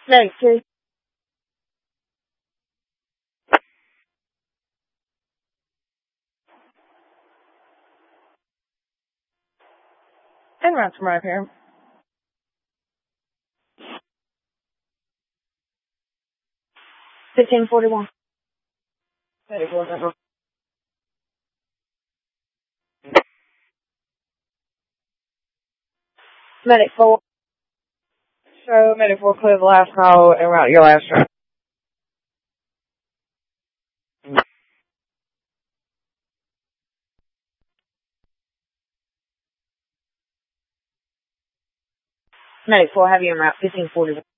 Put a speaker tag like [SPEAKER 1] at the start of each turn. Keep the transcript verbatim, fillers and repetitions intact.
[SPEAKER 1] Medic two. And route from right here. Fifteen forty one. Medic four central. Medic four. So medic four, clear the last call and route your last truck. Medic four, have you en route fifteen forty one.